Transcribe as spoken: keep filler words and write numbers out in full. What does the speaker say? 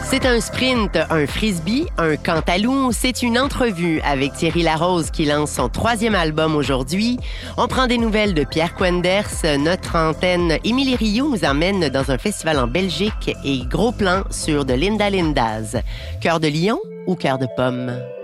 C'est un sprint, un frisbee, un cantalou. C'est une entrevue avec Thierry Larose qui lance son troisième album aujourd'hui. On prend des nouvelles de Pierre Quenders. Notre antenne Émilie Rioux nous emmène dans un festival en Belgique et gros plan sur de Linda Lindas. Cœur de lion ou cœur de pomme?